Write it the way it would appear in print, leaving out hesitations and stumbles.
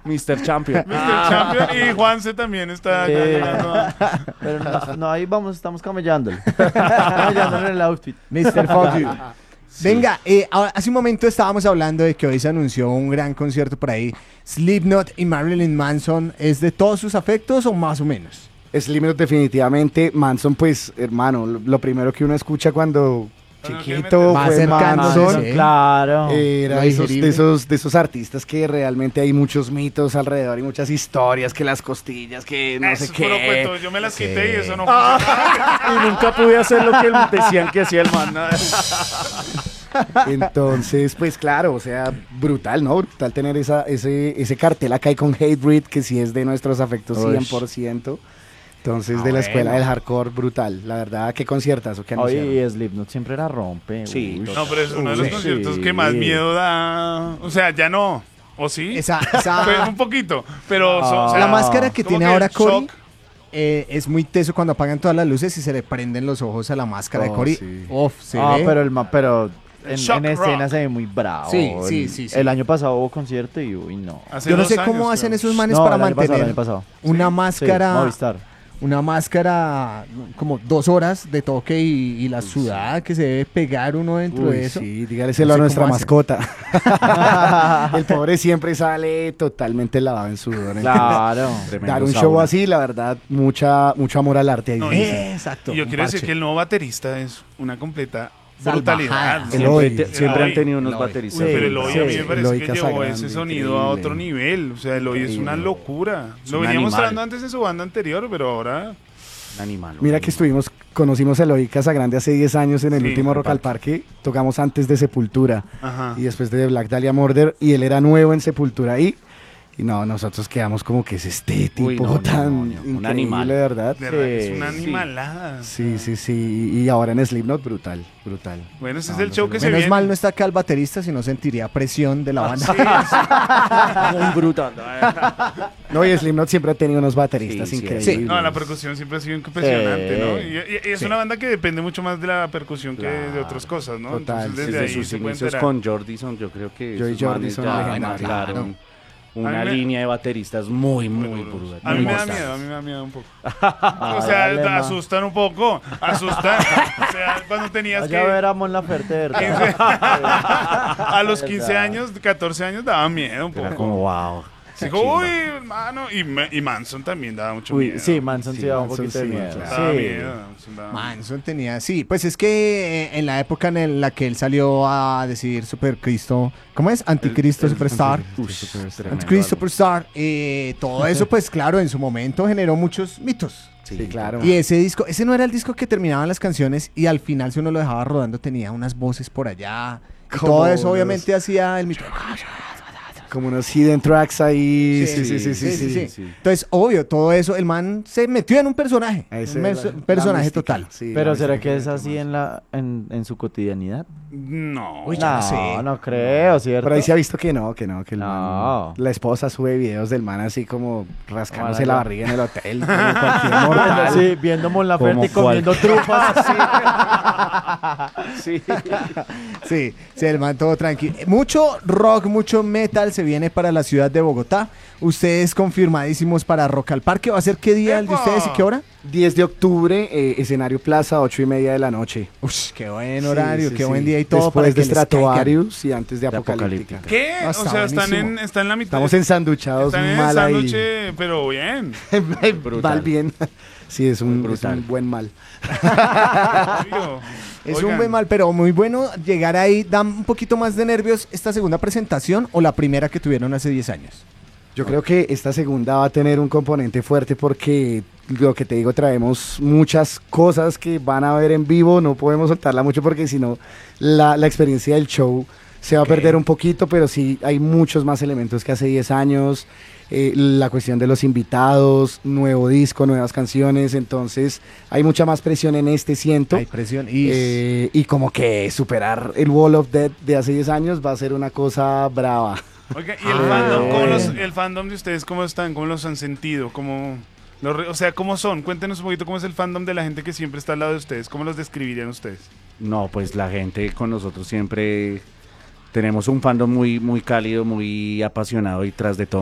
Mr. Champion. Mr. Champion y Juanse también está acá llegando. Pero no, ahí estamos camellándole. Camellándole en el outfit. Mr. Fuck You. Venga, hace un momento estábamos hablando de que hoy se anunció un gran concierto por ahí. Slipknot y Marilyn Manson, ¿es de todos sus afectos o más o menos? Slipknot definitivamente. Manson, pues, hermano, lo primero que uno escucha cuando chiquito Más fue cercano, Manson. sí. Claro. Era Lo digerible. de esos artistas que realmente hay muchos mitos alrededor y muchas historias, que las costillas, que no Eso sé es puro qué. cuento. Yo me las quité y eso no Y nunca pude hacer lo que decían que hacía el man. Entonces, pues claro, o sea, brutal, ¿no? Brutal tener ese cartel acá y con Hatebreed, que sí es de nuestros afectos Uy. 100%. Entonces, de la escuela del hardcore, brutal. La verdad, qué conciertazo que anunciaron. Oye, Slipknot siempre la rompe. Sí, Uy. No, pero es uno de los Sí. conciertos que más miedo da. O sea, ya no. ¿O sí? Pues un poquito. Pero o sea, la máscara que como tiene ahora Cory shock. es muy teso cuando apagan todas las luces y se le prenden los ojos a la máscara de Oh, Cory. sí. Uf, se ve. pero Shock en escena rock. se ve muy bravo. Sí, sí. El año pasado hubo concierto y uy, no. Hace Yo no 2 sé años, cómo hacen creo. esos manes No, para el año pasado, mantener el año pasado. una Sí, máscara. Movistar. Una máscara como 2 horas de toque y la sudada que se debe pegar uno dentro Uy, de eso. sí, dígaleselo No sé a nuestra cómo hacen. mascota. El pobre siempre sale totalmente lavado en sudor. Claro. Dar un show así, la verdad, mucho amor al arte ahí. No, Exacto. Y yo un quiero decir parche. que el nuevo baterista es una completa Salvajada. brutalidad. El ¿no? hoy. Siempre han Eloy. tenido unos Eloy. bateristas. Uy, pero muy el hoy bravos. a mí me parece Eloy que llevó Casagrande, ese sonido a increíble. otro nivel. O sea, el hoy es una Increíble. locura. Es Lo un venía animal. mostrando antes en su banda anterior, pero ahora... Animal. Mira que conocimos a Eloy Casagrande hace 10 años en el Sí, último en el Rock al Parque. Tocamos antes de Sepultura Ajá. y después de Black Dahlia Murder, y él era nuevo en Sepultura ahí. Y no, nosotros quedamos como que es este tipo Uy, no, tan un increíble, animal. de verdad. De verdad, es una Sí. animalada. Sí. Y ahora en Slipknot, brutal. Bueno, ese No, es el no show se que lo- se Menos viene. mal no está acá el baterista, si no sentiría presión de la banda. Sí, Muy brutal. No, y Slipknot siempre ha tenido unos bateristas Sí, sí, increíbles. sí. No, la percusión siempre ha sido impresionante, ¿no? Y es Sí. una banda que depende mucho más de la percusión que de otras cosas, ¿no? Total, Entonces Desde desde ahí sus se puede inicios enterar. con Jordison, yo creo que Joey esos manes Jordison, ya legendario. marcaron una A mí me- línea de bateristas muy brutal. A mí muy me da mortales. miedo, a mí me da miedo un poco. Ay, O sea, dale, ma. asustan un poco, asustan. O sea, cuando tenías Vaya a que... ver a Mon Laferte, ¿verdad? 15 a los 15 Verdad. años, 14 años daba miedo un Era poco. como wow. Sí, como, uy, hermano. Y Manson también daba mucho Uy, miedo. sí, Manson sí, Sí, daba un Manson poquito de sí, miedo. claro. Daba Sí. miedo. Manson daba- Manson tenía, sí, pues es que en la época en la que él salió a decir Supercristo, ¿cómo es? Anticristo Superstar. Anticristo Superstar. Todo eso, pues claro, en su momento generó muchos mitos. Sí, claro. Y ese disco, ese no era el disco que terminaban las canciones y al final si uno lo dejaba rodando tenía unas voces por allá. Y Como todo eso unos- obviamente hacía el mito. Como unos hidden tracks ahí. Sí. Entonces, obvio, todo eso, el man se metió en un personaje. Esa Un es la personaje mística, total. sí, Pero la ¿será mística que es mete así más. en su cotidianidad? No. Uy, yo no sé. No creo, ¿cierto? Por ahí se ha visto que no, que el No. man- la esposa sube videos del man así como rascándose Ojalá. la barriga en el hotel, como cualquier mortal. Sí, viendo Mon Laferte y Como comiendo trufas. Sí. Sí, el man todo tranquilo. Mucho rock, mucho metal se viene para la ciudad de Bogotá. Ustedes confirmadísimos para Rock al Parque. ¿Va a ser qué día el de ¡Epa! ustedes y qué hora? 10 de octubre, escenario Plaza, 8:30 de la noche. Ush, qué buen horario, Sí, qué sí, buen sí. día y todo Después para de que les caigan. Stratovarius y antes de De Apocalíptica. Apocalíptica. ¿Qué? No, O está sea, están buenísimo. en la mitad. Estamos ensanduchados Están en mal esa ahí. noche, pero bien. Mal bien. Sí, es un Brutal. buen mal. Obvio. Es Oigan, un buen mal, pero muy bueno llegar ahí. ¿Da un poquito más de nervios esta segunda presentación o la primera que tuvieron hace 10 años? Yo creo que esta segunda va a tener un componente fuerte porque lo que te digo, traemos muchas cosas que van a ver en vivo, no podemos soltarla mucho porque si no la experiencia del show se va a perder un poquito, pero sí hay muchos más elementos que hace 10 años, la cuestión de los invitados, nuevo disco, nuevas canciones, entonces hay mucha más presión en este, siento. Hay presión y... Y como que superar el Wall of Death de hace 10 años va a ser una cosa brava. Oiga, ¿y el fandom, el fandom de ustedes cómo están? ¿Cómo los han sentido? O sea, ¿cómo son? Cuéntenos un poquito cómo es el fandom de la gente que siempre está al lado de ustedes. ¿Cómo los describirían ustedes? No, pues la gente con nosotros siempre tenemos un fandom muy cálido, muy apasionado y tras de todo